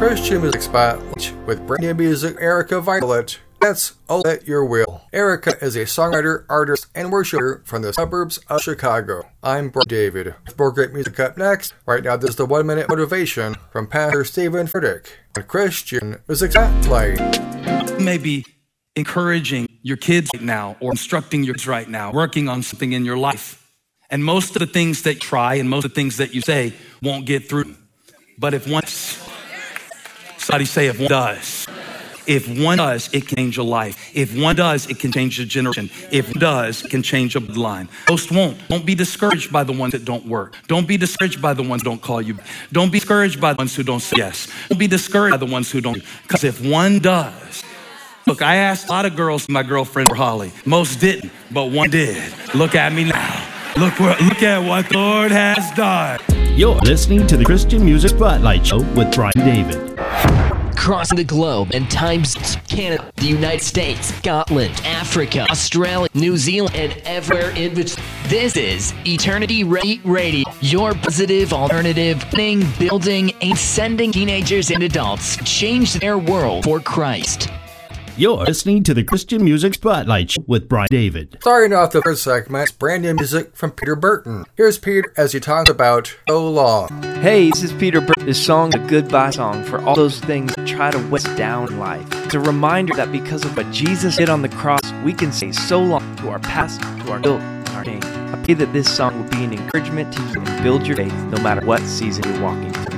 Christian Music Spotlight with brand new music, Erica Violet. That's All At Your Will. Erica is a songwriter, artist, and worshiper from the suburbs of Chicago. I'm Brian David. With more great music up next. Right now, this is the 1 minute motivation from Pastor Stephen Furtick on Christian Music Spotlight. Maybe encouraging your kids right now or instructing your kids right now, working on something in your life. And most of the things that you try and most of the things that you say won't get through. But if one, somebody say if one does. If one does, it can change a life. If one does, it can change a generation. If one does, it can change a bloodline. Most won't. Don't be discouraged by the ones that don't work. Don't be discouraged by the ones who don't call you. Don't be discouraged by the ones who don't say yes. Don't be discouraged by the ones who don't. Because if one does, look, I asked a lot of girls, my girlfriend for Holly. Most didn't, but one did. Look at me now. Look at what the Lord has done. You're listening to the Christian Music Spotlight Show with Brian David. Crossing the globe and time zones, Canada, the United States, Scotland, Africa, Australia, New Zealand, and everywhere in between. This is Eternity Radio, your positive alternative, building, and sending teenagers and adults to change their world for Christ. You're listening to the Christian Music Spotlight Show with Brian David. Starting off the first segment, it's brand new music from Peter Burton. Here's Peter as he talks about So Long. Hey, this is Peter Burton. This song is a goodbye song for all those things that try to weigh us down in life. It's a reminder that because of what Jesus did on the cross, we can say so long to our past, to our guilt, and our shame. I pray that this song will be an encouragement to you and build your faith no matter what season you're walking through.